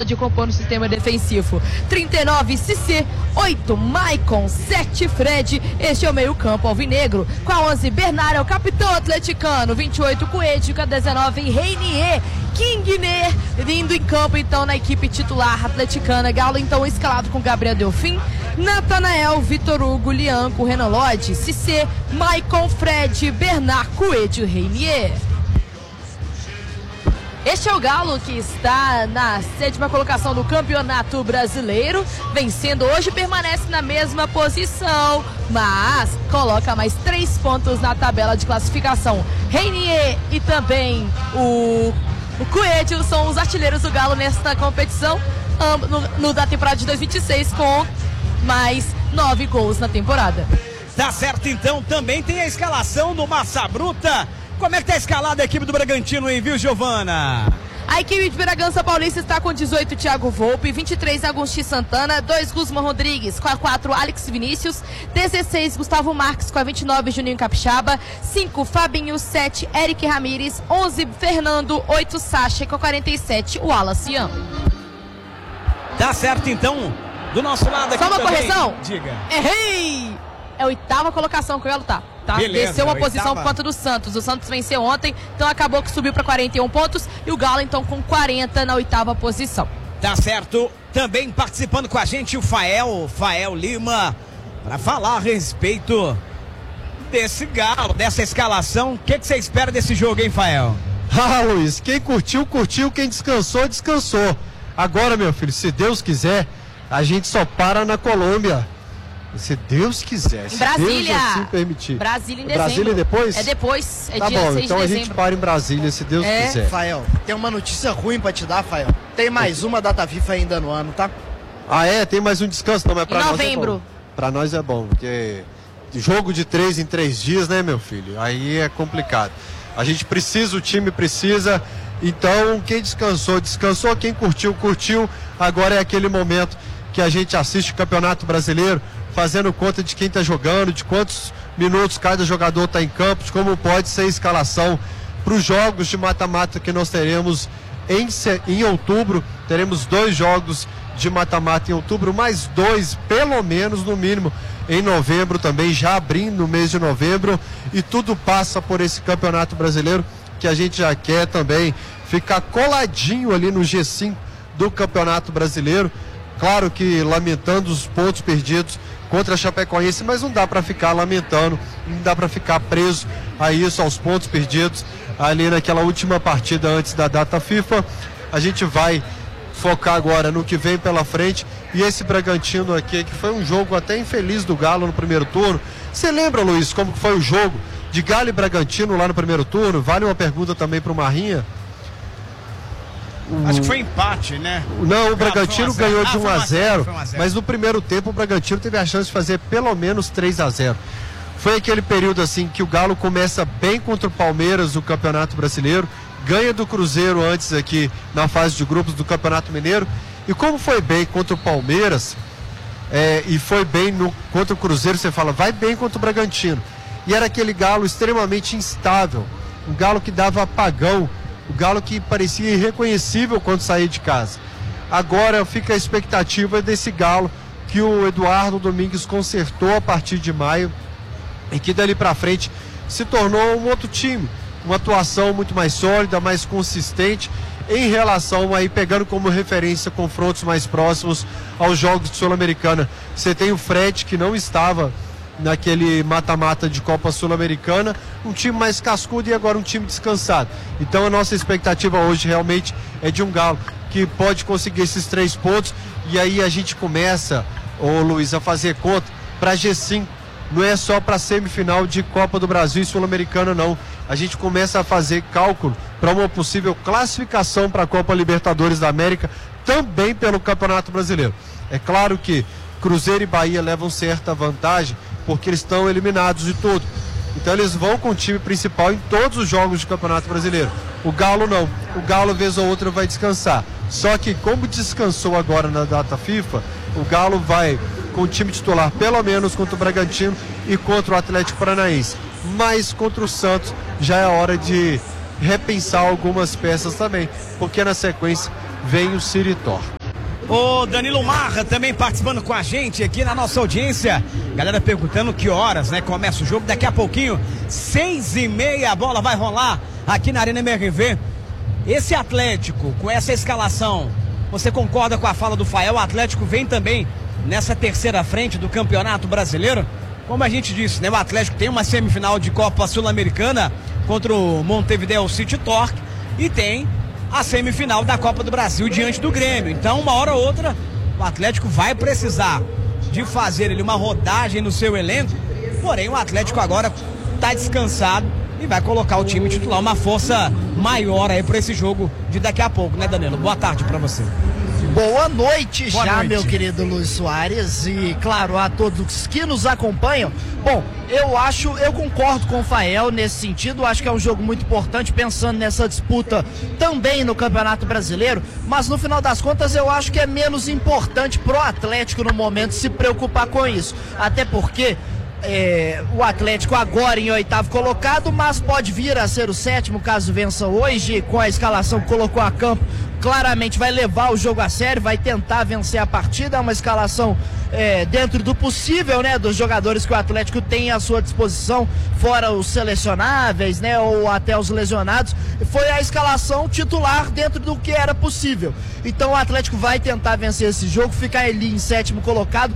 pode compor no sistema defensivo. 39, Cissé. 8, Maicon. 7, Fred. Este é o meio campo alvinegro. Com a 11, Bernard é o capitão atleticano. 28, Coelho. Com a 19, Reinier. Kingner vindo em campo então na equipe titular atleticana. Galo então escalado com Gabriel Delfim, Natanael, Vitor Hugo, Lianco, Renan Lodge, Cissé, Maicon, Fred, Bernard, Coelho, Reinier. Este é o Galo que está na 7ª colocação do Campeonato Brasileiro, vencendo hoje, permanece na mesma posição, mas coloca mais 3 pontos na tabela de classificação. Reinier e também o Coelho são os artilheiros do Galo nesta competição, da temporada de 2026, com mais 9 gols na temporada. Tá certo, então também tem a escalação do Massa Bruta. Como é que tá escalada a equipe do Bragantino, hein, viu, Giovana? A equipe de Bragança Paulista está com 18, Thiago Volpe, 23, Agostinho Santana, 2, Guzmán Rodrigues, com a 4, Alex Vinícius, 16, Gustavo Marques, com a 29, Juninho Capixaba, 5, Fabinho, 7, Eric Ramírez, 11, Fernando, 8, Sacha, com a 47, o Wallace Ian. Tá certo, então, do nosso lado aqui. Só uma também. correção? Diga. Errei! É a 8ª colocação que o Galo tá. Beleza, desceu uma 8ª. posição por conta do Santos. O Santos venceu ontem, então acabou que subiu para 41 pontos. E o Galo, então, com 40 na 8ª posição. Tá certo. Também participando com a gente o Fael Lima, para falar a respeito desse Galo, dessa escalação. O que você espera desse jogo, hein, Fael? Ah, Luiz, quem curtiu, curtiu. Quem descansou, descansou. Agora, meu filho, se Deus quiser, a gente só para na Colômbia. Se Deus quiser, se Brasília. Deus assim permitir. Brasília em dezembro. Brasília depois? É depois, é tá dia bom, 6 então de a dezembro. gente para em Brasília, se Deus quiser. Fael, tem uma notícia ruim pra te dar, Fael. Tem mais uma data FIFA ainda no ano, tá? Ah, é? Tem mais um descanso? Não, mas pra Em nós novembro. é bom. Pra nós é bom, porque jogo de 3 em 3 dias, né, meu filho? Aí é complicado. A gente precisa, o time precisa. Então, quem descansou, descansou. Quem curtiu, curtiu. Agora é aquele momento que a gente assiste o Campeonato Brasileiro, fazendo conta de quem está jogando, de quantos minutos cada jogador está em campo, de como pode ser a escalação para os jogos de mata-mata que nós teremos em outubro. Teremos 2 jogos de mata-mata em outubro, mais 2, pelo menos, no mínimo, em novembro também, já abrindo no mês de novembro. E tudo passa por esse Campeonato Brasileiro, que a gente já quer também ficar coladinho ali no G5 do Campeonato Brasileiro. Claro que lamentando os pontos perdidos contra a Chapecoense, mas não dá para ficar lamentando, não dá para ficar preso a isso, aos pontos perdidos ali naquela última partida antes da data FIFA. A gente vai focar agora no que vem pela frente, e esse Bragantino aqui, que foi um jogo até infeliz do Galo no primeiro turno. Você lembra, Luiz, como foi o jogo de Galo e Bragantino lá no primeiro turno? Vale uma pergunta também para o Marrinha. Acho que foi empate, né? Não, o Bragantino ganhou de 1-0, foi 1 a 0. mas no primeiro tempo o Bragantino teve a chance de fazer pelo menos 3-0. Foi aquele período assim que o Galo começa bem contra o Palmeiras no Campeonato Brasileiro, ganha do Cruzeiro antes aqui na fase de grupos do Campeonato Mineiro, e como foi bem contra o Palmeiras e foi bem contra o Cruzeiro, você fala, vai bem contra o Bragantino. E era aquele Galo extremamente instável, um Galo que dava apagão, o Galo que parecia irreconhecível quando saía de casa. Agora fica a expectativa desse Galo que o Eduardo Domingues consertou a partir de maio e que dali para frente se tornou um outro time, uma atuação muito mais sólida, mais consistente em relação aí, pegando como referência confrontos mais próximos aos jogos de Sul-Americana. Você tem o Fred, que não estava naquele mata-mata de Copa Sul-Americana, um time mais cascudo e agora um time descansado. Então a nossa expectativa hoje realmente é de um Galo que pode conseguir esses 3 pontos, e aí a gente começa, Luiz, a fazer conta para G5. Não é só para semifinal de Copa do Brasil e Sul-Americana, não. A gente começa a fazer cálculo para uma possível classificação para a Copa Libertadores da América, também pelo Campeonato Brasileiro. É claro que Cruzeiro e Bahia levam certa vantagem, porque eles estão eliminados de tudo. Então eles vão com o time principal em todos os jogos de Campeonato Brasileiro. O Galo não. O Galo, vez ou outra, vai descansar. Só que como descansou agora na data FIFA, o Galo vai com o time titular, pelo menos contra o Bragantino e contra o Atlético Paranaense. Mas contra o Santos já é hora de repensar algumas peças também, porque na sequência vem o Ciritó. O Danilo Marra também participando com a gente aqui na nossa audiência. Galera perguntando que horas, né? Começa o jogo daqui a pouquinho, 6h30, a bola vai rolar aqui na Arena MRV. Esse Atlético, com essa escalação, você concorda com a fala do Fael? O Atlético vem também nessa terceira frente do Campeonato Brasileiro. Como a gente disse, né? O Atlético tem uma semifinal de Copa Sul-Americana contra o Montevideo City Torque e tem a semifinal da Copa do Brasil diante do Grêmio. Então, uma hora ou outra, o Atlético vai precisar de fazer ali uma rodagem no seu elenco. Porém, o Atlético agora está descansado e vai colocar o time titular, uma força maior aí para esse jogo de daqui a pouco, né, Danilo? Boa tarde para você. Boa noite. Boa já, noite. Meu querido Luiz Soares, e claro, a todos que nos acompanham. Bom, eu concordo com o Fael nesse sentido, acho que é um jogo muito importante, pensando nessa disputa também no Campeonato Brasileiro, mas no final das contas eu acho que é menos importante pro Atlético no momento se preocupar com isso, até porque o Atlético agora em 8º colocado, mas pode vir a ser o 7º caso vença hoje, com a escalação que colocou a campo. Claramente vai levar o jogo a sério, vai tentar vencer a partida. É uma escalação dentro do possível, né, dos jogadores que o Atlético tem à sua disposição, fora os selecionáveis, né, ou até os lesionados. Foi a escalação titular dentro do que era possível. Então o Atlético vai tentar vencer esse jogo, ficar ali em 7º colocado,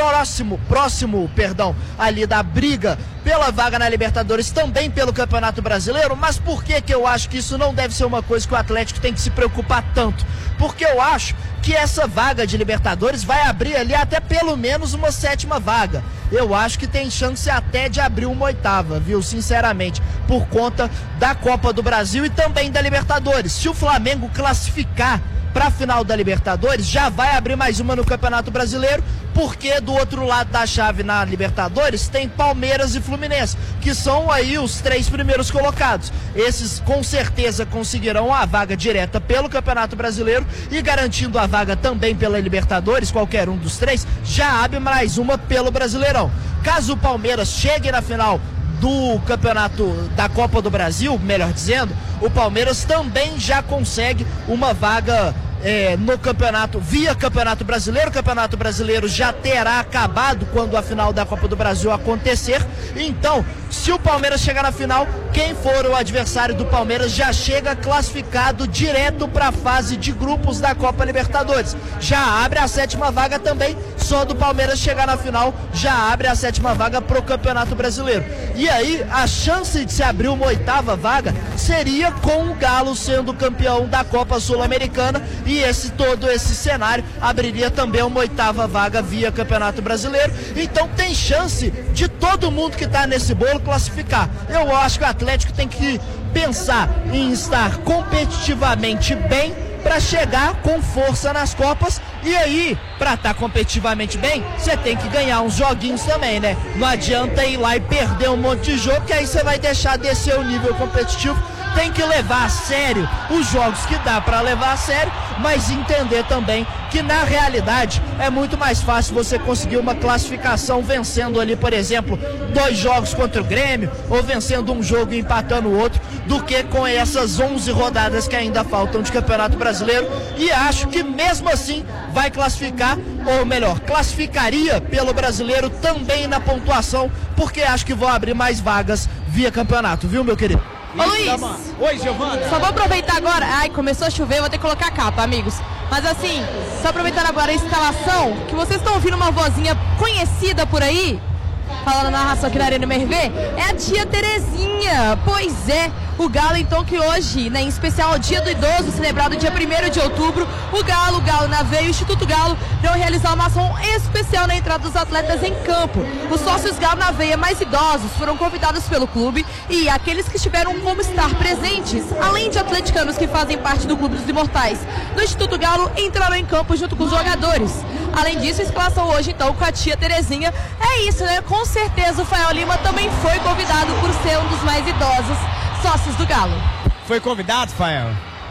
próximo, ali da briga pela vaga na Libertadores, também pelo Campeonato Brasileiro. Mas por que eu acho que isso não deve ser uma coisa que o Atlético tem que se preocupar tanto? Porque eu acho que essa vaga de Libertadores vai abrir ali até pelo menos uma 7ª vaga. Eu acho que tem chance até de abrir uma 8ª, viu? Sinceramente, por conta da Copa do Brasil e também da Libertadores. Se o Flamengo classificar para a final da Libertadores, já vai abrir mais uma no Campeonato Brasileiro, porque do outro lado da chave na Libertadores tem Palmeiras e Fluminense, que são aí os 3 primeiros colocados. Esses com certeza conseguirão a vaga direta pelo Campeonato Brasileiro e garantindo a vaga também pela Libertadores, qualquer um dos 3, já abre mais uma pelo Brasileirão. Caso o Palmeiras chegue na final do campeonato da Copa do Brasil, melhor dizendo, o Palmeiras também já consegue uma vaga no campeonato, via Campeonato Brasileiro. O Campeonato Brasileiro já terá acabado quando a final da Copa do Brasil acontecer. Então, se o Palmeiras chegar na final, quem for o adversário do Palmeiras já chega classificado direto para a fase de grupos da Copa Libertadores. Já abre a 7ª vaga também, só do Palmeiras chegar na final, já abre a 7ª vaga pro Campeonato Brasileiro. E aí, a chance de se abrir uma 8ª vaga seria com o Galo sendo campeão da Copa Sul-Americana, e todo esse cenário abriria também uma 8ª vaga via Campeonato Brasileiro. Então tem chance de todo mundo que está nesse bolo classificar. Eu acho que o Atlético tem que pensar em estar competitivamente bem para chegar com força nas Copas. E aí, para estar competitivamente bem, você tem que ganhar uns joguinhos também, né? Não adianta ir lá e perder um monte de jogo, que aí você vai deixar descer o nível competitivo. Tem que levar a sério os jogos que dá para levar a sério, mas entender também que na realidade é muito mais fácil você conseguir uma classificação vencendo ali, por exemplo, 2 jogos contra o Grêmio, ou vencendo um jogo e empatando o outro, do que com essas 11 rodadas que ainda faltam de Campeonato Brasileiro. E acho que mesmo assim vai classificar, ou melhor, classificaria pelo Brasileiro também na pontuação, porque acho que vão abrir mais vagas via campeonato, viu, meu querido? Ô Luiz, oi, Giovana. só vou aproveitar agora. Ai, começou a chover, vou ter que colocar a capa, amigos. Mas assim, só aproveitando agora a escalação, que vocês estão ouvindo uma vozinha conhecida por aí, falando na narração aqui na Arena MRV, é a tia Terezinha. Pois é, o Galo então que hoje, né, em especial o Dia do Idoso, celebrado dia 1º de outubro, o Galo na Veia e o Instituto Galo vão realizar uma ação especial na entrada dos atletas em campo. Os sócios Galo na Veia mais idosos foram convidados pelo clube, e aqueles que tiveram como estar presentes, além de atleticanos que fazem parte do Clube dos Imortais do Instituto Galo, entraram em campo junto com os jogadores. Além disso, a escalação hoje então com a tia Terezinha é isso, né? Com certeza o Fael Lima também foi convidado por ser um dos mais idosos sócios do Galo. Foi convidado, Fael?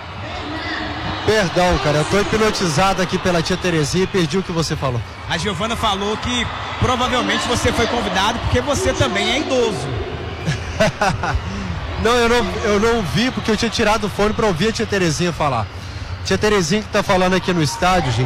Perdão, cara, eu tô hipnotizado aqui pela tia Terezinha e perdi o que você falou. A Giovana falou que provavelmente você foi convidado porque você também é idoso. Não, eu não vi porque eu tinha tirado o fone pra ouvir a tia Terezinha falar. Tia Terezinha que tá falando aqui no estádio, gente,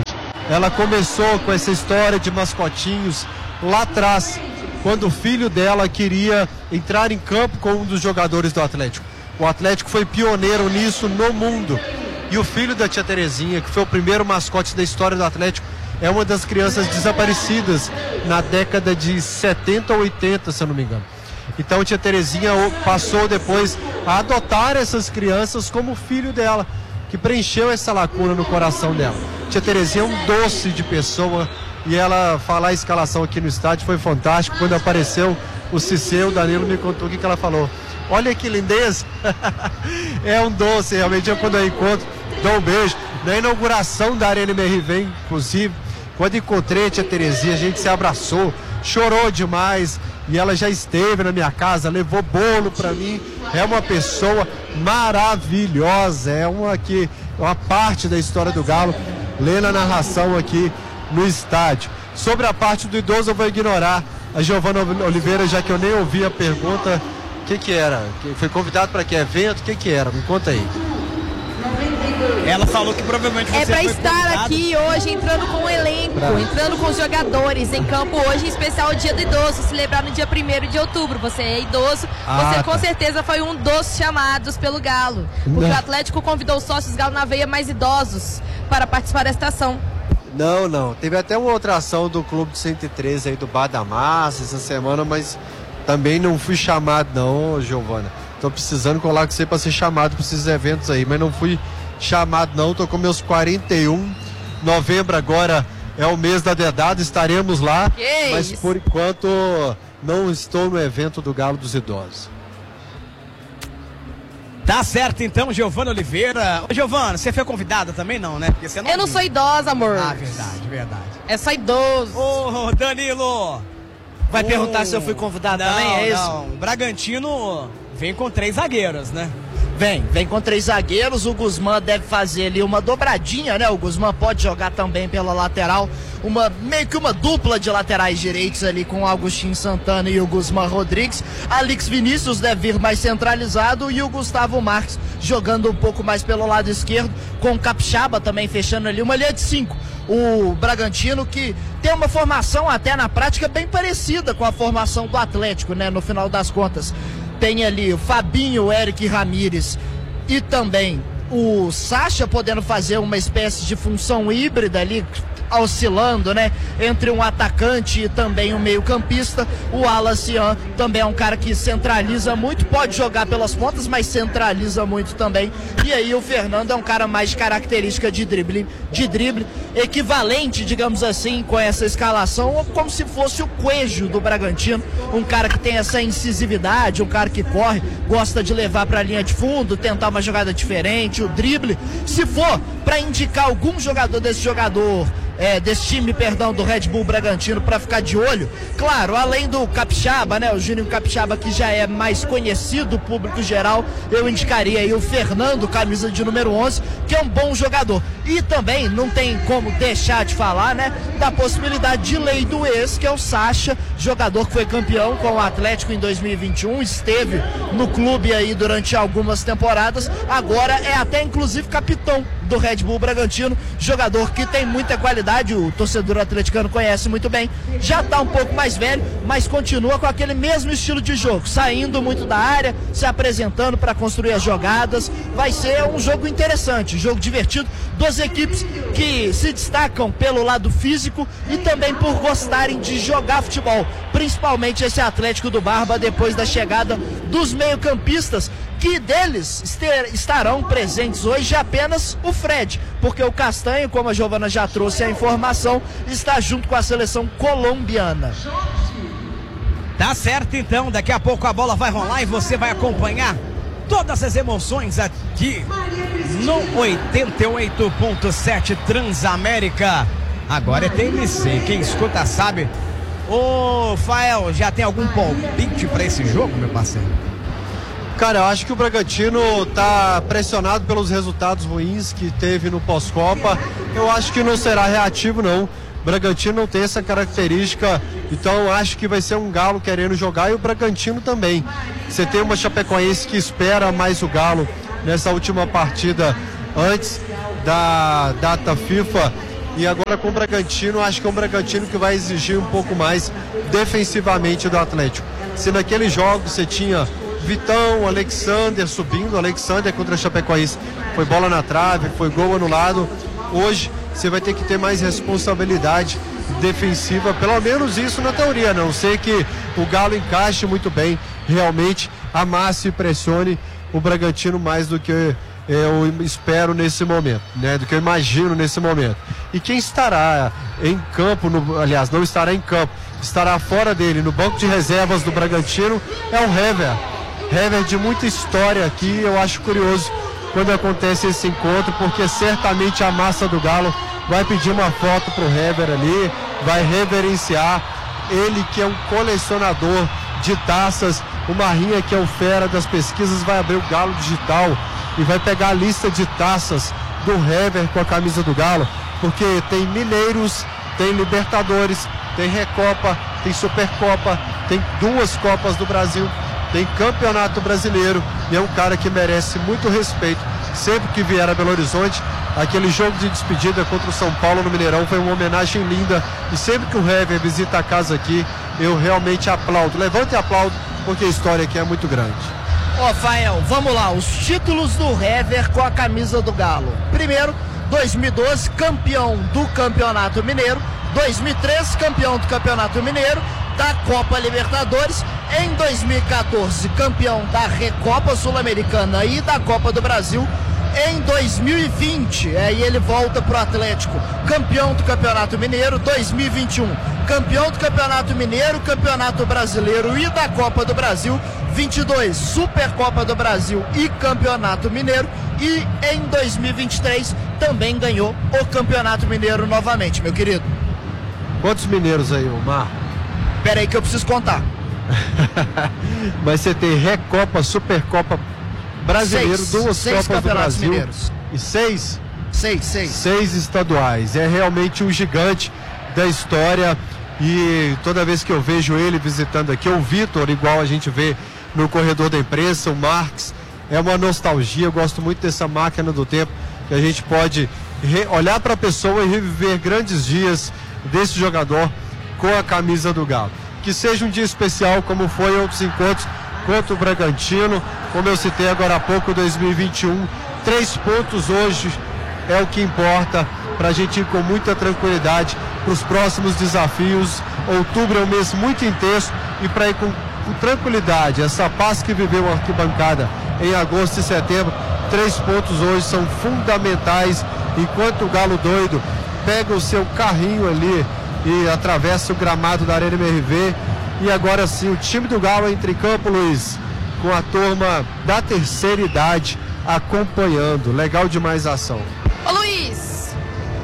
ela começou com essa história de mascotinhos lá atrás, quando o filho dela queria entrar em campo com um dos jogadores do Atlético. O Atlético foi pioneiro nisso no mundo. E o filho da tia Terezinha, que foi o primeiro mascote da história do Atlético, é uma das crianças desaparecidas na década de 70 ou 80, se eu não me engano. Então a tia Terezinha passou depois a adotar essas crianças como filho dela, que preencheu essa lacuna no coração dela. Tia Terezinha é um doce de pessoa, e ela falar a escalação aqui no estádio foi fantástico. Quando apareceu o Cisseu, o Danilo me contou o que ela falou. Olha que lindeza. É um doce, realmente. Eu, quando eu encontro, dou um beijo. Na inauguração da Arena MRV, inclusive, quando encontrei a tia Terezinha, a gente se abraçou, chorou demais. E ela já esteve na minha casa, levou bolo para mim. É uma pessoa maravilhosa. É uma parte da história do Galo. Lendo a narração aqui no estádio. Sobre a parte do idoso, eu vou ignorar a Giovana Oliveira, já que eu nem ouvi a pergunta. O que era? Foi convidado para que evento? O que era? Me conta aí. Ela falou que provavelmente você pra foi estar convidado. aqui hoje, entrando com o elenco, entrando com os jogadores em campo hoje, em especial o Dia do Idoso, celebrar no dia 1º de outubro. Você é idoso, você com certeza foi um dos chamados pelo Galo. Porque o Atlético convidou os sócios Galo na Veia mais idosos para participar desta ação. Não. Teve até uma outra ação do Clube de 113 aí do Bar da Massa essa semana, mas também não fui chamado não, Giovana. Tô precisando colar com você para ser chamado para esses eventos aí, mas não fui chamado não. Tô com meus 41. Novembro agora é o mês da dedada, estaremos lá, mas por enquanto não estou no evento do Galo dos Idosos. Tá certo então, Giovana Oliveira. Ô, Giovana, você foi convidada também não, né? Porque você não Eu não sou idosa, amor. Ah, verdade. É só idoso. Ô, Danilo. Vai perguntar se eu fui convidado também, é isso? Não, o Bragantino vem com 3 zagueiros, né? Vem com 3 zagueiros, o Guzmán deve fazer ali uma dobradinha, né? O Guzmán pode jogar também pela lateral, meio que uma dupla de laterais direitos ali com o Agostinho Santana e o Guzmán Rodrigues. Alix Vinícius deve vir mais centralizado e o Gustavo Marques jogando um pouco mais pelo lado esquerdo, com o Capixaba também fechando ali uma linha de 5. O Bragantino que tem uma formação até na prática bem parecida com a formação do Atlético, né? No final das contas. Tem ali o Fabinho, o Eric Ramírez e também o Sacha podendo fazer uma espécie de função híbrida ali, oscilando, né, entre um atacante e também um meio-campista. O Alacian também é um cara que centraliza muito, pode jogar pelas pontas, mas centraliza muito também. E aí o Fernando é um cara mais de característica de drible, equivalente, digamos assim, com essa escalação, como se fosse o Coelho do Bragantino, um cara que tem essa incisividade, um cara que corre, gosta de levar para a linha de fundo, tentar uma jogada diferente, o drible. Se for para indicar algum jogador desse time, do Red Bull Bragantino para ficar de olho, claro, além do Capixaba, né, o Júnior Capixaba, que já é mais conhecido, público geral, eu indicaria aí o Fernando, camisa de número 11, que é um bom jogador. E também não tem como deixar de falar, né, da possibilidade de lei do ex, que é o Sacha, jogador que foi campeão com o Atlético em 2021, esteve no clube aí durante algumas temporadas, agora é até inclusive capitão do Red Bull Bragantino, jogador que tem muita qualidade, o torcedor atleticano conhece muito bem, já está um pouco mais velho, mas continua com aquele mesmo estilo de jogo, saindo muito da área, se apresentando para construir as jogadas. Vai ser um jogo interessante, um jogo divertido, duas equipes que se destacam pelo lado físico e também por gostarem de jogar futebol, principalmente esse Atlético do Barba, depois da chegada dos meio-campistas, que deles estarão presentes hoje apenas o Fred, porque o Castanho, como a Giovana já trouxe a informação, está junto com a seleção colombiana. Tá certo então, daqui a pouco a bola vai rolar e você vai acompanhar todas as emoções aqui no 88.7 Transamérica. Agora é TMC, quem escuta sabe. Ô, Fael, já tem algum palpite para esse jogo, meu parceiro? Cara, eu acho que o Bragantino tá pressionado pelos resultados ruins que teve no pós-Copa. Eu acho que não será reativo, não. O Bragantino não tem essa característica, então eu acho que vai ser um Galo querendo jogar e o Bragantino também. Você tem uma Chapecoense que espera mais o Galo nessa última partida antes da data FIFA E agora com o Bragantino, acho que é um Bragantino que vai exigir um pouco mais defensivamente do Atlético. Se naquele jogo você tinha Vitão, Alexander subindo, Alexander contra a Chapecoense foi bola na trave, foi gol anulado. Hoje você vai ter que ter mais responsabilidade defensiva, pelo menos isso na teoria, a não ser que o Galo encaixe muito bem, realmente amasse e pressione o Bragantino mais do que eu espero nesse momento, né? Do que eu imagino nesse momento. E quem estará em campo, aliás, não estará em campo, estará fora dele, no banco de reservas do Bragantino, é o Hever. Hever de muita história aqui, eu acho curioso quando acontece esse encontro, porque certamente a massa do Galo vai pedir uma foto pro Hever ali, vai reverenciar ele, que é um colecionador de taças. O Marrinha, que é o fera das pesquisas, vai abrir o Galo Digital e vai pegar a lista de taças do Hever com a camisa do Galo, porque tem Mineiros, tem Libertadores, tem Recopa, tem Supercopa, tem 2 Copas do Brasil, tem Campeonato Brasileiro, e é um cara que merece muito respeito sempre que vier a Belo Horizonte. Aquele jogo de despedida contra o São Paulo no Mineirão foi uma homenagem linda, e sempre que o Hever visita a casa aqui, eu realmente aplaudo, levanto e aplaudo, porque a história aqui é muito grande. Ó, Fael, vamos lá, os títulos do Hever com a camisa do Galo. Primeiro, 2012, campeão do Campeonato Mineiro. 2003, campeão do Campeonato Mineiro, da Copa Libertadores. Em 2014, campeão da Recopa Sul-Americana e da Copa do Brasil. Em 2020, aí ele volta pro Atlético, campeão do Campeonato Mineiro. 2021, campeão do Campeonato Mineiro, Campeonato Brasileiro e da Copa do Brasil. 22, Supercopa do Brasil e Campeonato Mineiro. E em 2023 também ganhou o Campeonato Mineiro novamente, meu querido. Quantos mineiros aí, Omar? Pera aí que eu preciso contar. Mas você tem Recopa, Supercopa Brasileiro, 2 Copas do Brasil mineiros. E 6 estaduais. É realmente um gigante da história, e toda vez que eu vejo ele visitando aqui, o Vitor, igual a gente vê no corredor da imprensa, o Marques, é uma nostalgia. Eu gosto muito dessa máquina do tempo, que a gente pode olhar para a pessoa e reviver grandes dias desse jogador com a camisa do Galo. Que seja um dia especial, como foi em outros encontros contra o Bragantino, como eu citei agora há pouco, 2021. 3 pontos hoje é o que importa para a gente ir com muita tranquilidade para os próximos desafios. Outubro é um mês muito intenso, e para ir com tranquilidade, essa paz que viveu a arquibancada em agosto e setembro, 3 pontos hoje são fundamentais, enquanto o Galo doido pega o seu carrinho ali e atravessa o gramado da Arena MRV. E agora sim, o time do Galo entra em campo, Luiz, com a turma da terceira idade acompanhando. Legal demais a ação. Ô Luiz,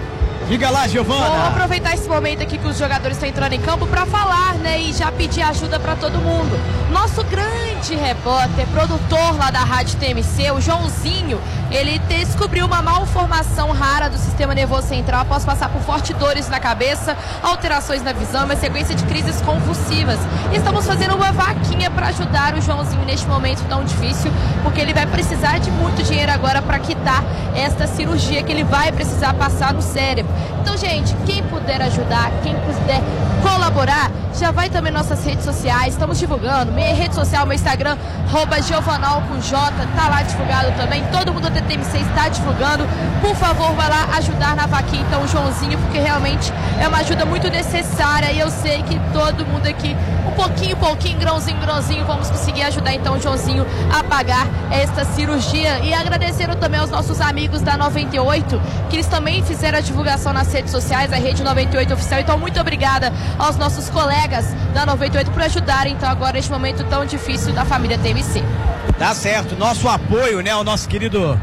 diga lá, Giovana. vou aproveitar esse momento aqui que os jogadores estão entrando em campo para falar, né, e já pedir ajuda para todo mundo. Nosso grande repórter, produtor lá da Rádio TMC, o Joãozinho, ele descobriu uma malformação rara do sistema nervoso central após passar por fortes dores na cabeça, alterações na visão e uma sequência de crises convulsivas. E estamos fazendo uma vaquinha para ajudar o Joãozinho neste momento tão difícil, porque ele vai precisar de muito dinheiro agora para quitar esta cirurgia que ele vai precisar passar no cérebro. Então, gente, quem puder ajudar, quem puder colaborar, já vai também nas nossas redes sociais, estamos divulgando, minha rede social, meu Instagram, @Giovanal com J, tá lá divulgado também, todo mundo da TMC está divulgando. Por favor, vai lá ajudar na vaquinha, então, o Joãozinho, porque realmente é uma ajuda muito necessária, e eu sei que todo mundo aqui, um pouquinho, grãozinho, vamos conseguir ajudar então o Joãozinho a pagar esta cirurgia. E agradecendo também aos nossos amigos da 98, que eles também fizeram a divulgação nas redes sociais, a Rede 98 Oficial. Então, muito obrigada aos nossos colegas da 98 por ajudarem então agora neste momento tão difícil da família TMC. Tá certo, nosso apoio, né, ao nosso querido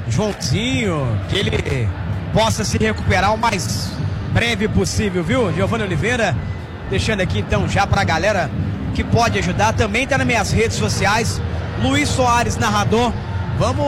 Joãozinho, que ele possa se recuperar o mais breve possível, viu, Giovanni Oliveira? Deixando aqui então já pra galera que pode ajudar, também tá nas minhas redes sociais, Luiz Soares, narrador. Vamos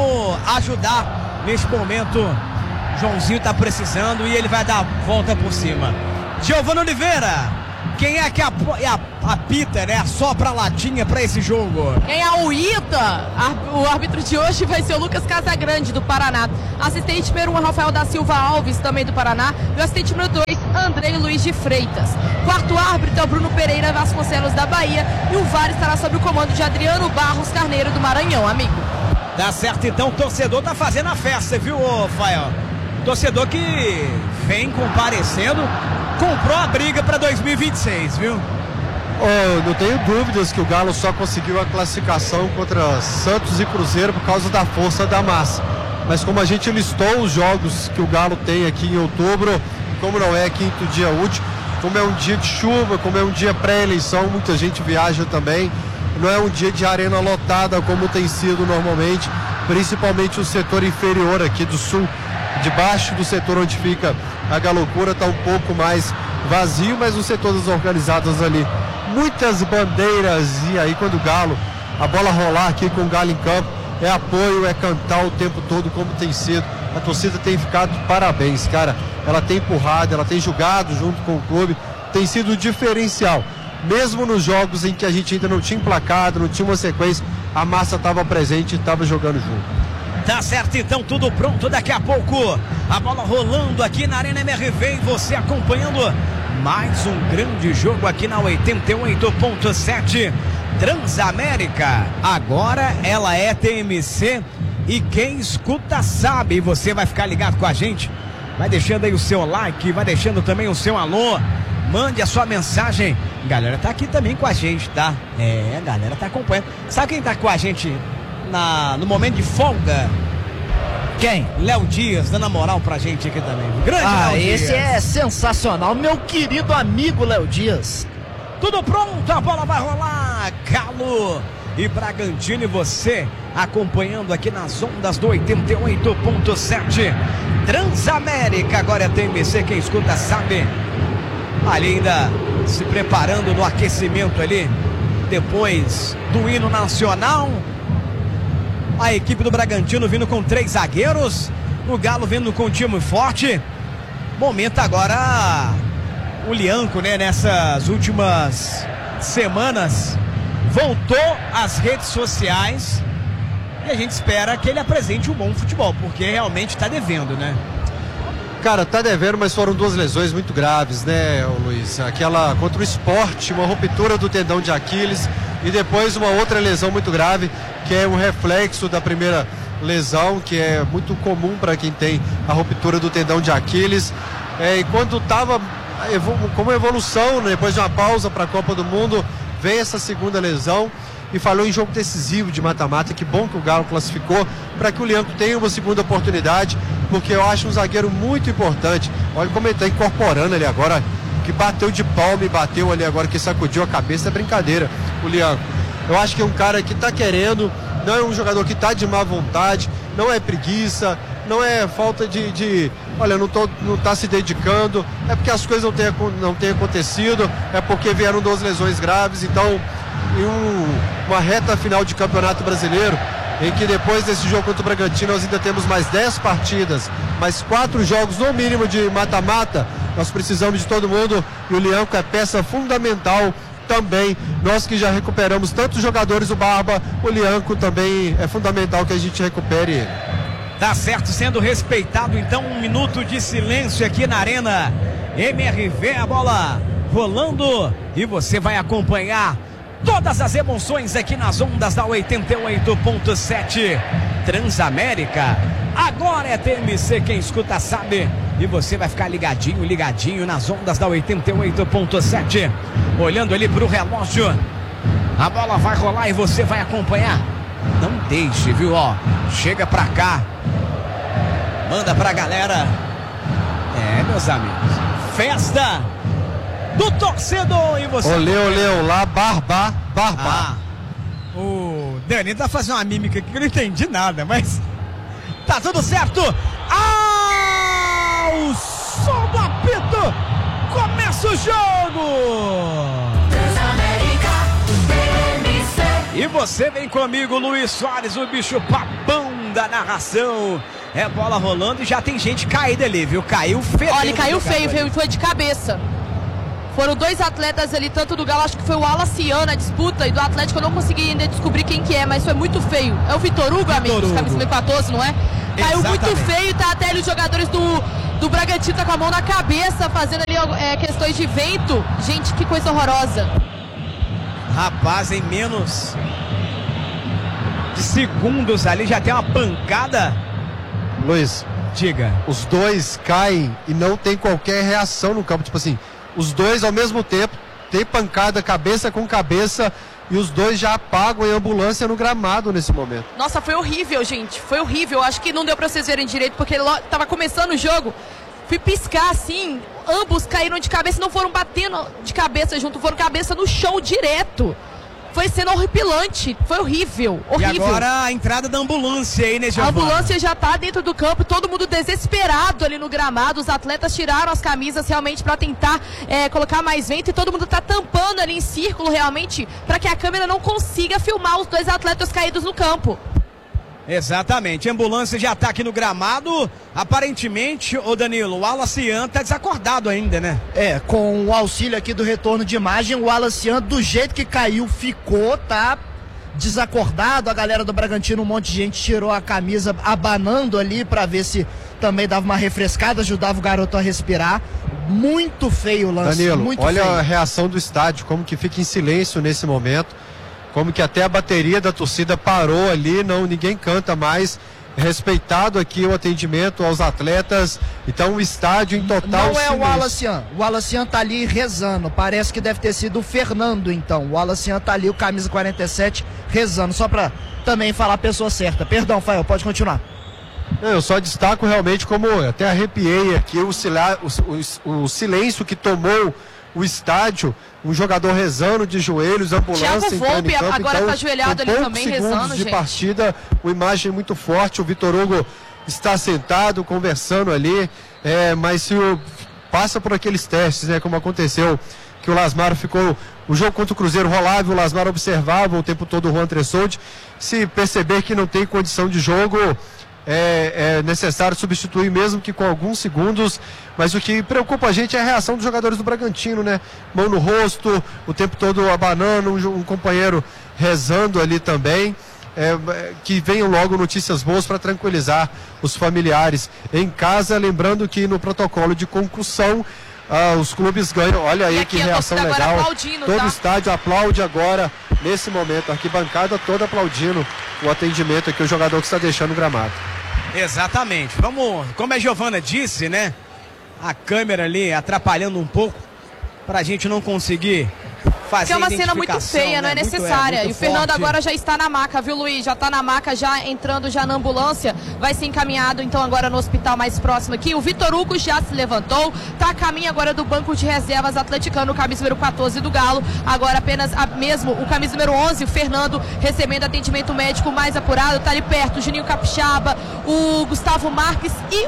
ajudar neste momento. Joãozinho tá precisando e ele vai dar a volta por cima. Giovanni Oliveira, Quem é que apita, né? Sopra a latinha pra esse jogo? Quem é o Ita? O árbitro de hoje vai ser o Lucas Casagrande, do Paraná. Assistente número 1, Rafael da Silva Alves, também do Paraná. E o assistente número 2, Andrei Luiz de Freitas. Quarto árbitro é o Bruno Pereira Vasconcelos, da Bahia. E o VAR estará sob o comando de Adriano Barros Carneiro, do Maranhão, amigo. Tá certo, então o torcedor tá fazendo a festa, viu, Fael? Torcedor que vem comparecendo, comprou a briga para 2026, viu? Não tenho dúvidas que o Galo só conseguiu a classificação contra Santos e Cruzeiro por causa da força da massa. Mas como a gente listou os jogos que o Galo tem aqui em outubro, como não é quinto dia útil, como é um dia de chuva, como é um dia pré-eleição, muita gente viaja também. Não é um dia de arena lotada como tem sido normalmente, principalmente o setor inferior aqui do sul. Debaixo do setor onde fica a Galocura está um pouco mais vazio, mas o setor das organizadas ali, muitas bandeiras, e aí quando o Galo, a bola rolar aqui com o Galo em campo, é apoio, é cantar o tempo todo como tem sido. A torcida tem ficado de parabéns, cara. Ela tem empurrado, ela tem jogado junto com o clube, tem sido um diferencial. Mesmo nos jogos em que a gente ainda não tinha emplacado, não tinha uma sequência, a massa estava presente e estava jogando junto. Tá certo, então tudo pronto, daqui a pouco a bola rolando aqui na Arena MRV e você acompanhando mais um grande jogo aqui na 88.7 Transamérica. Agora ela é TMC e quem escuta sabe. Você vai ficar ligado com a gente, vai deixando aí o seu like, vai deixando também o seu alô, mande a sua mensagem. A galera tá aqui também com a gente, tá? A galera tá acompanhando. Sabe quem tá com a gente no momento de folga? Quem? Léo Dias, dando a moral pra gente aqui também. Grande Léo Dias. Esse é sensacional, meu querido amigo Léo Dias. Tudo pronto, a bola vai rolar. Galo e Bragantino, e você acompanhando aqui nas ondas do 88.7 Transamérica. Agora é TMC, quem escuta sabe. Ali ainda se preparando no aquecimento ali, depois do hino nacional. A equipe do Bragantino vindo com 3 zagueiros, o Galo vindo com um time forte. Momento agora o Lianco, né, nessas últimas semanas voltou às redes sociais e a gente espera que ele apresente um bom futebol, porque realmente está devendo, né? Cara, tá devendo, mas foram 2 lesões muito graves, né, Luiz? Aquela contra o Sport, uma ruptura do tendão de Aquiles, e depois uma outra lesão muito grave, que é um reflexo da primeira lesão, que é muito comum para quem tem a ruptura do tendão de Aquiles. E quando estava como evolução, né, depois de uma pausa para a Copa do Mundo, vem essa segunda lesão e falou em jogo decisivo de mata-mata. Que bom que o Galo classificou para que o Lianco tenha uma segunda oportunidade, porque eu acho um zagueiro muito importante. Olha como ele está incorporando ali agora, que bateu de palma e bateu ali agora, que sacudiu a cabeça, é brincadeira o Lianco. Eu acho que é um cara que está querendo, não é um jogador que está de má vontade, não é preguiça, não é falta olha, não está se dedicando, é porque as coisas não têm acontecido, é porque vieram 2 lesões graves. Então, em uma reta final de Campeonato Brasileiro, em que depois desse jogo contra o Bragantino nós ainda temos mais 10 partidas, mais 4 jogos no mínimo de mata-mata, nós precisamos de todo mundo, e o Lianco é peça fundamental também. Nós que já recuperamos tantos jogadores, o Barba, o Lianco também é fundamental que a gente recupere ele. Tá certo, sendo respeitado então 1 minuto de silêncio aqui na Arena MRV, a bola rolando e você vai acompanhar todas as emoções aqui nas ondas da 88.7 Transamérica. Agora é TMC, quem escuta sabe, e você vai ficar ligadinho nas ondas da 88.7, olhando ali pro relógio. A bola vai rolar e você vai acompanhar. Não deixe, viu, ó, chega pra cá, manda pra galera. Meus amigos, festa do torcedor, e você... Olê, lá, Barba. O Dani tá fazendo uma mímica aqui que eu não entendi nada, mas tá tudo certo. O som do apito, começa o jogo. E você vem comigo, Luiz Soares, o bicho papão da narração. É bola rolando e já tem gente caída ali, viu? Caiu feio. Olha, caiu feio, foi de cabeça. Foram 2 atletas ali, tanto do Galo, acho que foi o Alaciano na disputa, e do Atlético eu não consegui ainda descobrir quem que é, mas foi muito feio. É o Vitor Hugo, amigos, camisa número 14, não é? Caiu muito feio, tá até ali os jogadores do Bragantino tá com a mão na cabeça, fazendo ali questões de vento. Gente, que coisa horrorosa. Rapaz, em menos de segundos ali já tem uma pancada. Luiz, diga. Os dois caem e não tem qualquer reação no campo, tipo assim, os dois ao mesmo tempo, tem pancada cabeça com cabeça e os dois já apagam em ambulância no gramado nesse momento. Nossa, foi horrível, gente, foi horrível. Acho que não deu pra vocês verem direito, porque tava começando o jogo. Fui piscar assim, ambos caíram de cabeça, não foram batendo de cabeça junto, foram cabeça no chão direto. Foi sendo horripilante, foi horrível, horrível. E agora a entrada da ambulância aí, né, Giovana? A ambulância já tá dentro do campo, todo mundo desesperado ali no gramado, os atletas tiraram as camisas realmente para tentar colocar mais vento e todo mundo tá tampando ali em círculo realmente para que a câmera não consiga filmar os 2 atletas caídos no campo. Exatamente, a ambulância já tá aqui no gramado. Aparentemente, ô Danilo, o Alacian tá desacordado ainda, né? Com o auxílio aqui do retorno de imagem, o Alacian, do jeito que caiu, ficou, tá desacordado. A galera do Bragantino, um monte de gente tirou a camisa abanando ali pra ver se também dava uma refrescada, ajudava o garoto a respirar. Muito feio o lance, Danilo, muito olha feio. a reação do estádio, como que fica em silêncio nesse momento. Como que até a bateria da torcida parou ali, ninguém canta mais. Respeitado aqui o atendimento aos atletas. Então o estádio em total Não é silêncio. o Alacian. O Alacian tá ali rezando. Parece que deve ter sido o Fernando, então. O Alacian tá ali, o camisa 47, rezando. Só pra também falar a pessoa certa. Perdão, Fael, pode continuar. Eu só destaco realmente como até arrepiei aqui o silêncio que tomou o estádio, um jogador rezando de joelhos, ambulância Thiago entrando em Volpe campo. agora Então, tá ajoelhado ali também, rezando, de gente. partida, uma imagem muito forte. O Vitor Hugo está sentado, conversando ali, mas se passa por aqueles testes, né, como aconteceu, que o Lasmar ficou, o jogo contra o Cruzeiro rolava, o Lasmar observava o tempo todo o Juan Tressoldi. Se perceber que não tem condição de jogo, é necessário substituir, mesmo que com alguns segundos. Mas o que preocupa a gente é a reação dos jogadores do Bragantino, né? Mão no rosto, o tempo todo abanando, um companheiro rezando ali também. Que venham logo notícias boas para tranquilizar os familiares em casa. Lembrando que no protocolo de concussão, os clubes ganham. Olha aí que reação legal. Todo o estádio aplaude agora, nesse momento. A arquibancada toda aplaudindo o atendimento aqui, o jogador que está deixando o gramado. Exatamente. Vamos, como a Giovana disse, né? A câmera ali atrapalhando um pouco pra gente não conseguir fazer. Que é uma cena muito feia, não é necessária. Muito e o Fernando forte. agora já está na maca, viu, Luiz? Já está na maca, já entrando já na ambulância. Vai ser encaminhado, então, agora no hospital mais próximo aqui. O Vitor Hugo já se levantou. Tá a caminho agora do banco de reservas atleticano, o camisa número 14 do Galo. Agora apenas mesmo o camisa número 11, o Fernando, recebendo atendimento médico mais apurado. Tá ali perto o Juninho Capixaba, o Gustavo Marques e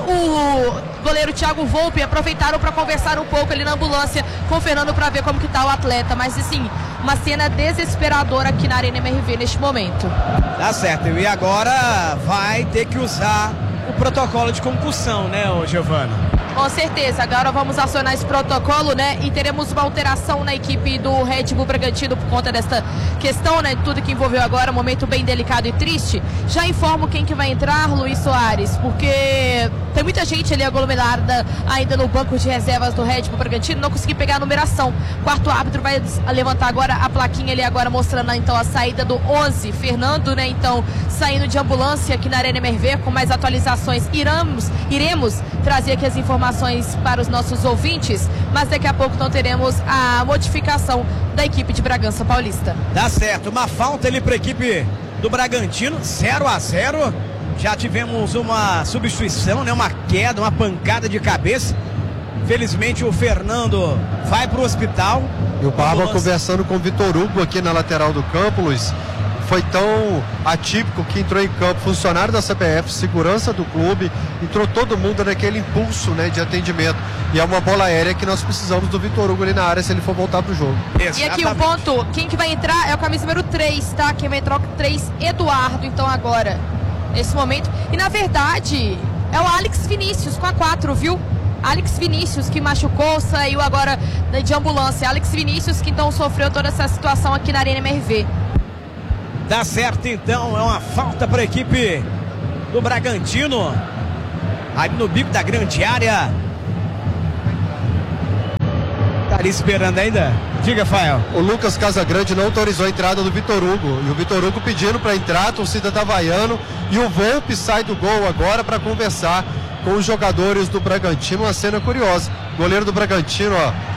o goleiro Thiago Volpe aproveitaram para conversar um pouco ali na ambulância com o Fernando para ver como que tá o atleta. Mas assim, uma cena desesperadora aqui na Arena MRV neste momento. Tá certo, e agora vai ter que usar o protocolo de concussão, né, Giovana? Com certeza, agora vamos acionar esse protocolo, né? E teremos uma alteração na equipe do Red Bull Bragantino por conta desta questão, né? Tudo que envolveu agora, um momento bem delicado e triste. Já informo quem que vai entrar, Luiz Soares, porque tem muita gente ali aglomerada ainda no banco de reservas do Red Bull Bragantino, não consegui pegar a numeração. Quarto árbitro vai levantar agora a plaquinha ali agora, mostrando então a saída do 11, Fernando, né? Então, saindo de ambulância aqui na Arena MRV, com mais atualizações, iremos trazer aqui as informações para os nossos ouvintes, mas daqui a pouco então teremos a modificação da equipe de Bragança Paulista. Tá certo, uma falta ali para a equipe do Bragantino, 0-0. Já tivemos uma substituição, né? Uma queda, uma pancada de cabeça. Felizmente o Fernando vai para o hospital. E o Barba conversando com o Vitor Hugo aqui na lateral do campo, Luiz. Foi tão atípico que entrou em campo funcionário da CBF, segurança do clube, entrou todo mundo naquele impulso, né, de atendimento. E é uma bola aérea que nós precisamos do Vitor Hugo ali na área se ele for voltar pro jogo. Exatamente. E aqui o ponto, quem que vai entrar é o camisa número 3, tá? Quem vai entrar é o 3, Eduardo, então agora, nesse momento. E na verdade, é o Alex Vinícius com a 4, viu? Alex Vinícius, que machucou, saiu agora de ambulância. Alex Vinícius, que então sofreu toda essa situação aqui na Arena MRV. Tá certo, então, é uma falta para a equipe do Bragantino. Aí no bico da grande área. Tá ali esperando ainda? Diga, Fael. O Lucas Casagrande não autorizou a entrada do Vitor Hugo. E o Vitor Hugo pedindo para entrar, a torcida tá vaiando. E o Volpe sai do gol agora para conversar com os jogadores do Bragantino. Uma cena curiosa. O goleiro do Bragantino,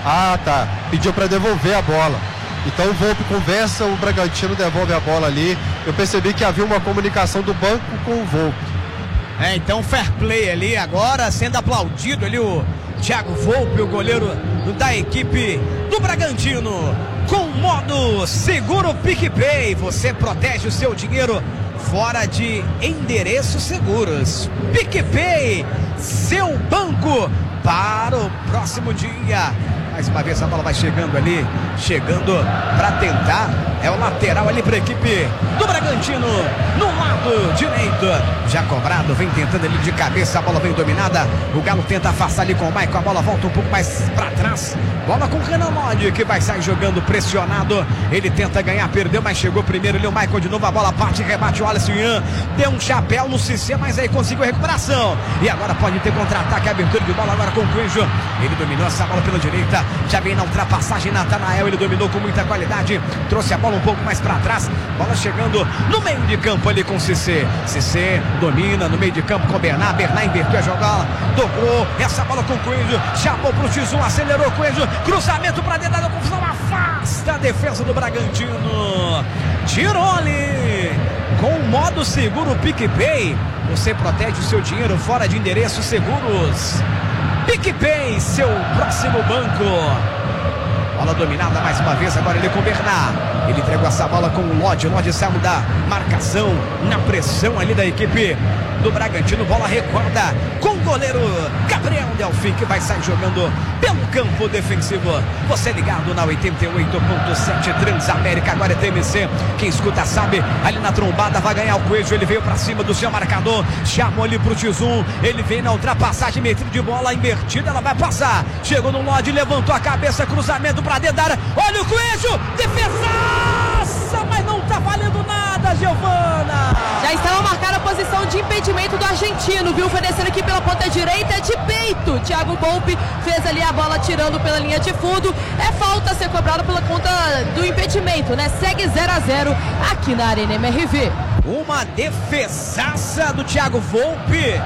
pediu para devolver a bola. Então o Volpe conversa, o Bragantino devolve a bola ali. Eu percebi que havia uma comunicação do banco com o Volpe. Então fair play ali agora, sendo aplaudido ali o Thiago Volpe, o goleiro da equipe do Bragantino. Com modo seguro PicPay, você protege o seu dinheiro fora de endereços seguros. PicPay, seu banco para o próximo dia. Mais uma vez a bola vai chegando ali, chegando para tentar, é o lateral ali para a equipe do Bragantino, no lado direito, já cobrado, vem tentando ali de cabeça, a bola vem dominada, o Galo tenta afastar ali com o Maicon, a bola volta um pouco mais para trás, bola com o Renan Lodge, que vai sair jogando pressionado, ele tenta ganhar, perdeu, mas chegou primeiro ali o Maicon de novo, a bola parte, rebate o Wallace Ian, deu um chapéu no Cissé, mas aí conseguiu a recuperação, e agora pode ter contra-ataque, abertura de bola agora com o Coelho, ele dominou essa bola pela direita, já vem na ultrapassagem, Natanael, ele dominou com muita qualidade, trouxe a bola um pouco mais para trás, bola chegando no meio de campo ali com o Cissé, Cissé domina no meio de campo com o Bernard, Bernard invertiu a jogada, tocou essa bola com o Coelho, chamou pro X1, acelerou o Coelho, cruzamento para dentro da confusão, afasta a defesa do Bragantino, tirou ali, com o modo seguro PicPay, você protege o seu dinheiro fora de endereços seguros. PicPay, seu próximo banco. Bola dominada mais uma vez, agora ele com o Bernard. Ele entregou essa bola com o Lodge. O Lodge saiu da marcação, na pressão ali da equipe do Bragantino. Bola recuada com o goleiro Gabriel Delfim, que vai sair jogando pelo campo defensivo. Você ligado na 88.7 Transamérica, agora é TMC. Quem escuta sabe, ali na trombada vai ganhar o Coelho. Ele veio pra cima do seu marcador, chamou ali pro X1. Ele vem na ultrapassagem, metida de bola invertida, ela vai passar. Chegou no Lodge, levantou a cabeça, cruzamento pra dentro da área. Olha o Coelho, defesaça, mas não tá valendo nada, Giovana. Já estava marcada a posição de impedimento do argentino, viu? Oferecendo aqui pela ponta direita de peito. Thiago Volpe fez ali a bola tirando pela linha de fundo. É falta a ser cobrada pela conta do impedimento, né? Segue 0-0 aqui na Arena MRV. Uma defesaça do Thiago Volpe.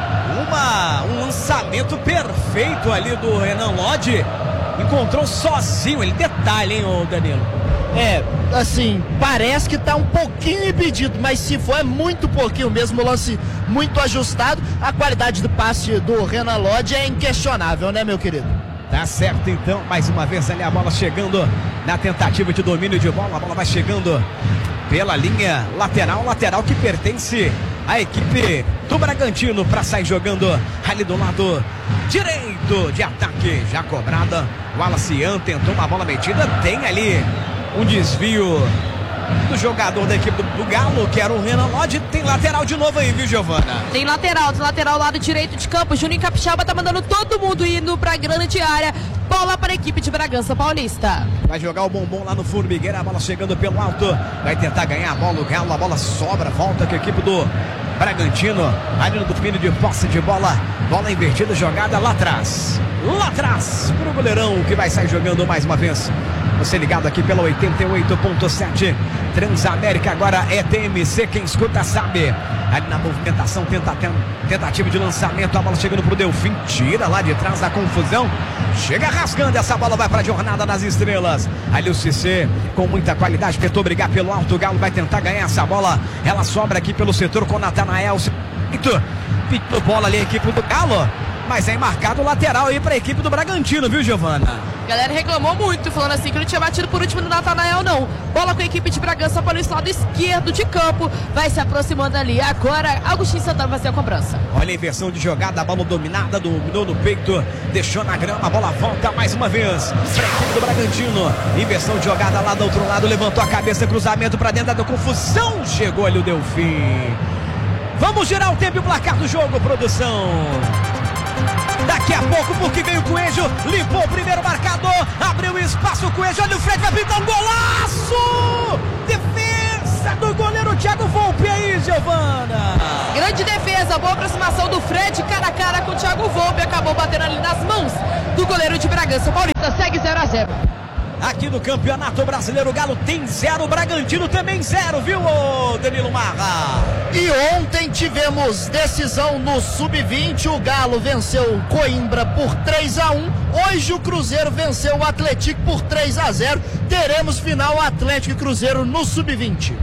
Um lançamento perfeito ali do Renan Lodge. Encontrou sozinho ele. Detalhe, hein, ô Danilo? Assim, parece que tá um pouquinho impedido, mas se for é muito pouquinho mesmo, lance muito ajustado. A qualidade do passe do Renan Lodge é inquestionável, né, meu querido? Tá certo, então, mais uma vez ali a bola chegando na tentativa de domínio de bola. A bola vai chegando pela linha lateral que pertence à equipe do Bragantino para sair jogando ali do lado direito de ataque. Já cobrada, o Wallace Ian tentou uma bola metida, tem ali um desvio do jogador da equipe do Galo, que era o Renan Lodge. Tem lateral de novo aí, viu, Giovana? Tem lateral lado direito de campo. Juninho Capixaba tá mandando todo mundo indo pra grande área. Bola para a equipe de Bragança Paulista. Vai jogar o bombom lá no Formigueira, a bola chegando pelo alto. Vai tentar ganhar a bola, o Galo, a bola sobra, volta com a equipe do Bragantino. Ali no domínio de posse de bola. Bola invertida, jogada lá atrás. Lá atrás, pro goleirão, que vai sair jogando mais uma vez. Você ligado aqui pela 88.7 Transamérica, agora é TMC, quem escuta sabe. Ali na movimentação, tentativa de lançamento, a bola chegando pro Delfim, tira lá de trás da confusão, chega rasgando, essa bola vai pra Jornada das Estrelas. Ali o Cissé, com muita qualidade, tentou brigar pelo alto, o Galo vai tentar ganhar essa bola, ela sobra aqui pelo setor com o Natanael, pitou bola ali a equipe do Galo, mas é marcado o lateral aí pra equipe do Bragantino, viu, Giovana? A galera reclamou muito, falando assim que não tinha batido por último no Natanael, não. Bola com a equipe de Bragança para o lado esquerdo de campo. Vai se aproximando ali. Agora, Agostinho Santana vai fazer a cobrança. Olha a inversão de jogada, a bola dominada, dominou no peito, deixou na grama, a bola volta mais uma vez para a equipe do Bragantino. Inversão de jogada lá do outro lado, levantou a cabeça, cruzamento para dentro da confusão. Chegou ali o Delfim. Vamos girar o tempo e o placar do jogo, produção. daqui a pouco, porque veio o Coelho, limpou o primeiro marcador, abriu espaço, o Coelho, olha o Fred, vai pintar um golaço! Defesa do goleiro Thiago Volpe aí, Giovana. Grande defesa, boa aproximação do Fred, cara a cara com o Thiago Volpe, acabou batendo ali nas mãos do goleiro de Bragança Paulista, segue 0-0. Aqui no Campeonato Brasileiro, o Galo tem 0, o Bragantino também 0, viu, Danilo Marra? E ontem tivemos decisão no Sub-20, o Galo venceu o Coimbra por 3-1, hoje o Cruzeiro venceu o Atlético por 3-0, teremos final Atlético e Cruzeiro no Sub-20.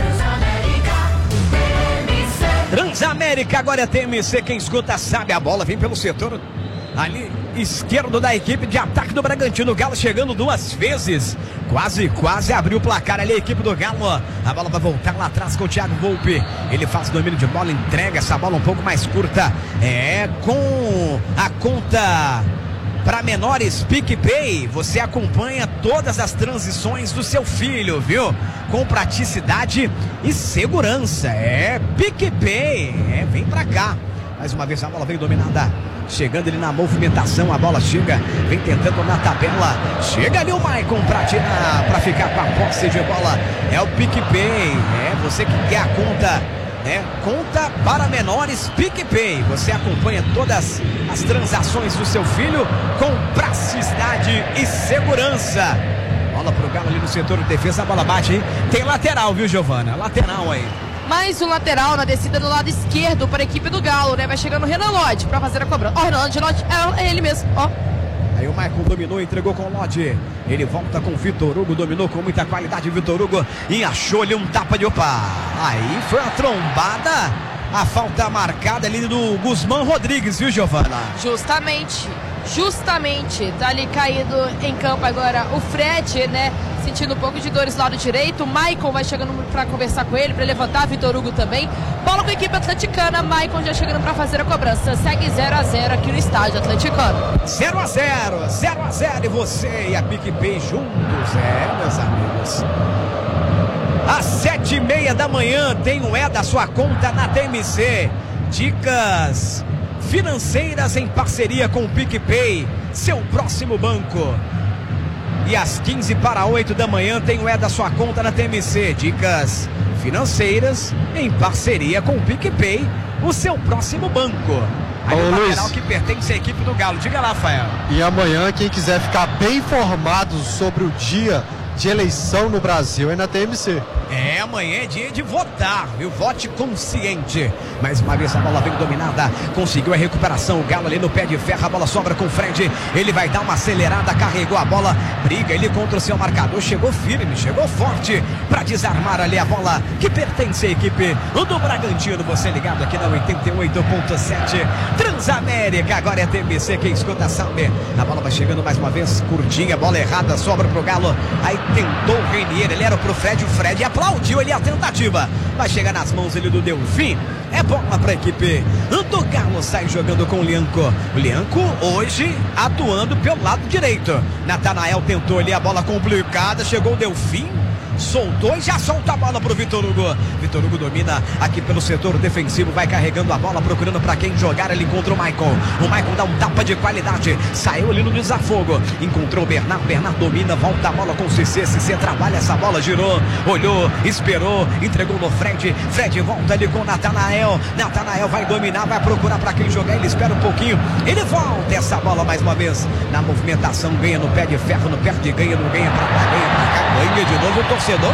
Transamérica, agora é TMC, quem escuta sabe, a bola vem pelo setor ali esquerdo da equipe de ataque do Bragantino. O Galo chegando 2 vezes, quase abriu o placar ali a equipe do Galo. A bola vai voltar lá atrás com o Thiago Volpe, ele faz domínio de bola, entrega essa bola um pouco mais curta, com a conta para menores PicPay, você acompanha todas as transições do seu filho, viu? Com praticidade e segurança. PicPay, vem pra cá. Mais uma vez a bola vem dominada, chegando ele na movimentação, a bola chega, vem tentando na tabela, chega ali o Maicon pra tirar, pra ficar com a posse de bola, é o PicPay, você que quer a conta, conta para menores PicPay, você acompanha todas as transações do seu filho com praticidade e segurança. Bola pro Galo ali no setor de defesa, a bola bate aí, tem lateral, viu, Giovana? Lateral aí. Mais um lateral na descida do lado esquerdo para a equipe do Galo, né? Vai chegando o Renan Lodge para fazer a cobrança. Ó, Renan Lodge, é ele mesmo, ó. Aí o Maicon dominou, entregou com o Lodge. Ele volta com o Vitor Hugo, dominou com muita qualidade. Vitor Hugo e achou ali um tapa de opa. Aí foi a trombada, a falta marcada ali do Guzmán Rodrigues, viu, Giovana? Justamente, tá ali caído em campo agora o Fred, né? Sentindo um pouco de dores do lado direito. O Maicon vai chegando para conversar com ele, para levantar. Vitor Hugo também. Bola com a equipe atleticana. Maicon já chegando para fazer a cobrança. Segue 0-0 aqui no estádio atleticano. 0-0 e você e a PicPay juntos, meus amigos. Às 7h30 da manhã tem o da sua conta na TMC. Dicas financeiras em parceria com o PicPay, seu próximo banco. E às 7h45 da manhã tem o da sua conta na TMC. Dicas financeiras em parceria com o PicPay, o seu próximo banco. Aí o lateral que pertence à equipe do Galo. Diga lá, Rafael. E amanhã, quem quiser ficar bem informado sobre o dia de eleição no Brasil é na TMC. Amanhã é dia de votar, viu? Vote consciente. Mais uma vez a bola vem dominada, conseguiu a recuperação, o Galo ali no pé de ferro, a bola sobra com o Fred, ele vai dar uma acelerada, carregou a bola, briga ele contra o seu marcador, chegou firme, chegou forte para desarmar ali a bola que pertence à equipe do Bragantino. Você ligado aqui na 88.7 Transamérica, agora é TMC, quem escuta sabe. A bola vai chegando mais uma vez, curtinha, bola errada, sobra pro Galo, aí tentou o Renier, ele era pro Fred, o Fred aplaudiu ali a tentativa, vai chegar nas mãos ele do Delfim. É bola para a equipe do Galo, sai jogando com o Lianco. O Lianco hoje atuando pelo lado direito. Natanael tentou ali a bola complicada, chegou o Delfim, soltou e já solta a bola pro Vitor Hugo. Vitor Hugo domina aqui pelo setor defensivo, vai carregando a bola, procurando para quem jogar. Ele encontrou o Maicon. O Maicon dá um tapa de qualidade, saiu ali no desafogo, encontrou o Bernardo. Bernardo domina, volta a bola com o Cissé. Cissé trabalha essa bola, girou, olhou, esperou, entregou no Fred. Fred volta ali com o Natanael. Natanael vai dominar, vai procurar para quem jogar. Ele espera um pouquinho, ele volta essa bola mais uma vez na movimentação, ganha no pé de ferro, no pé de ganha, não ganha pra lá, ganha pra cá, ganha de novo. O torcedor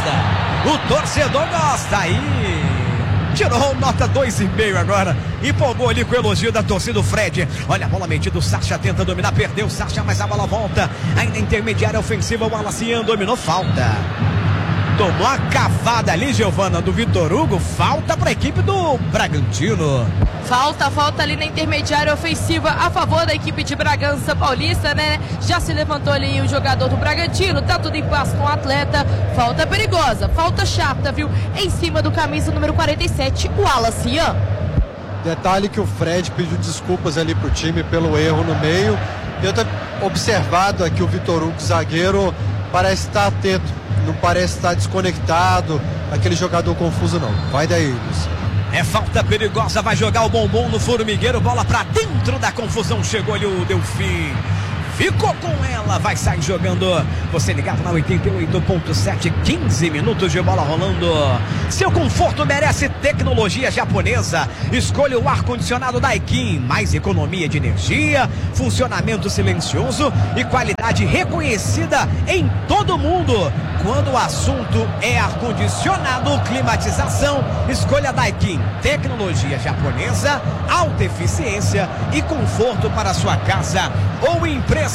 gosta, aí tirou nota 2,5 agora, empolgou ali com o elogio da torcida do Fred. Olha a bola metida, o Sacha tenta dominar, perdeu o Sacha, mas a bola volta, ainda intermediária ofensiva, o Alacian dominou, falta. Tomou a cavada ali, Giovana, do Vitor Hugo, falta para a equipe do Bragantino. Falta ali na intermediária ofensiva a favor da equipe de Bragança Paulista, né? Já se levantou ali o jogador do Bragantino, tá tudo em paz com o atleta. Falta perigosa, falta chata, viu? Em cima do camisa número 47, o Alacian. Detalhe que o Fred pediu desculpas ali pro time pelo erro no meio. Eu tô observado aqui o Vitor Hugo, zagueiro, parece estar atento, não parece estar desconectado, aquele jogador confuso não. Vai daí, Luiz. É falta perigosa, vai jogar o bombom no formigueiro, bola pra dentro da confusão, chegou ali o Delfim. Ficou com ela, vai sair jogando. Você ligado na 88.7, 15 minutos de bola rolando. Seu conforto merece tecnologia japonesa. Escolha o ar-condicionado Daikin. Mais economia de energia, funcionamento silencioso e qualidade reconhecida em todo mundo. Quando o assunto é ar-condicionado, climatização, escolha Daikin. Tecnologia japonesa, alta eficiência e conforto para sua casa ou empresa.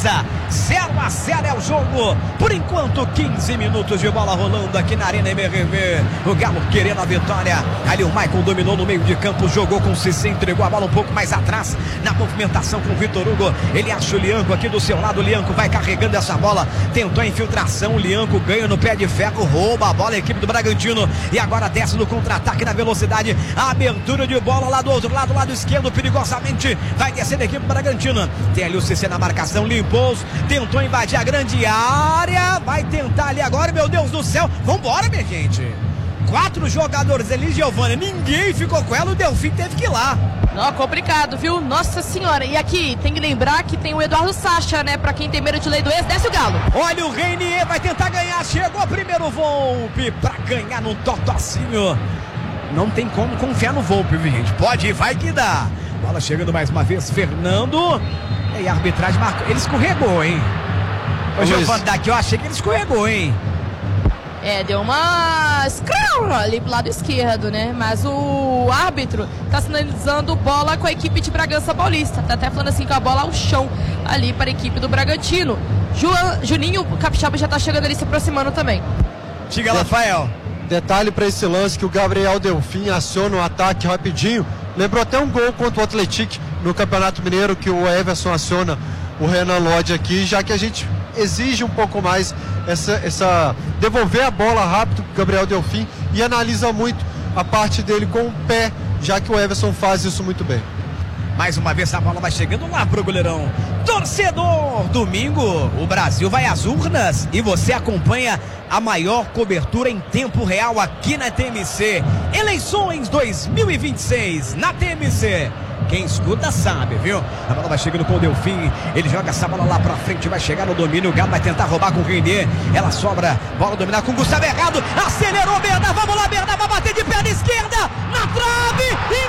0-0 é o jogo. Por enquanto, 15 minutos de bola rolando aqui na Arena MRV. O Galo querendo a vitória. Ali o Michael dominou no meio de campo, jogou com o Cissé, entregou a bola um pouco mais atrás na movimentação com o Vitor Hugo. Ele acha o Lianco aqui do seu lado. O Lianco vai carregando essa bola, tentou a infiltração. O Lianco ganha no pé de ferro, rouba a bola a equipe do Bragantino e agora desce no contra-ataque na velocidade. A abertura de bola lá do outro lado, lado esquerdo, perigosamente vai descer a equipe do Bragantino. Tem ali o Cissé na marcação, limpou, tentou invadir a grande área, vai tentar ali agora, meu Deus do céu, vambora, minha gente. 4 jogadores ali, Giovana, ninguém ficou com ela, o Delfim teve que ir lá. Não, complicado, viu? Nossa senhora. E aqui, tem que lembrar que tem o Eduardo Sacha, né? Pra quem tem medo de lei do ex, desce o Galo. Olha o Reinier, vai tentar ganhar, chegou primeiro Volpe pra ganhar no totocinho. Não tem como confiar no Volpe, viu, gente? Pode ir, vai que dá. Bola chegando mais uma vez, Fernando. E a arbitragem marcou. Ele escorregou, hein? Ô, Giovana, daqui eu achei que ele escorregou, hein? Deu uma scroll ali pro lado esquerdo, né? Mas o árbitro tá sinalizando bola com a equipe de Bragança Paulista. Tá até falando assim com a bola ao chão ali para a equipe do Bragantino. Juninho Capixaba já tá chegando ali, se aproximando também. Diga, Rafael. Detalhe para esse lance que o Gabriel Delfim aciona o ataque rapidinho. Lembrou até um gol contra o Atlético no Campeonato Mineiro, que o Everson aciona o Renan Lodge aqui, já que a gente exige um pouco mais essa devolver a bola rápido para o Gabriel Delfim e analisa muito a parte dele com o pé, já que o Everson faz isso muito bem. Mais uma vez a bola vai chegando lá pro goleirão. Torcedor, domingo o Brasil vai às urnas e você acompanha a maior cobertura em tempo real aqui na TMC. Eleições 2026 na TMC. Quem escuta sabe, viu? A bola vai chegando com o Delfim. Ele joga essa bola lá pra frente, vai chegar no domínio. O Galo vai tentar roubar com o Reinier. Ela sobra, bola dominar com o Gustavo errado. Acelerou, Bernard, vamos lá, Bernard vai bater de perna esquerda na trave.